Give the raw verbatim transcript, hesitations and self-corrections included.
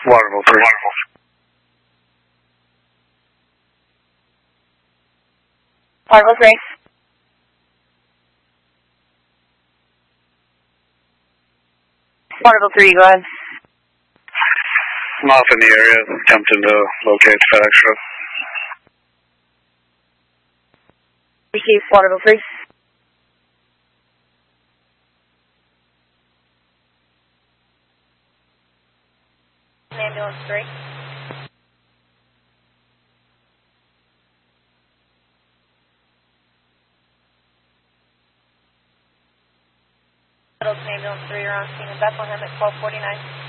Waterville three. Waterville three. Waterville three, go ahead. I'm off in the area, attempting to locate FedEx truck. Receive Waterville three. Ambulance three. Ambulance three, you're on scene in Bethlehem at twelve forty-nine.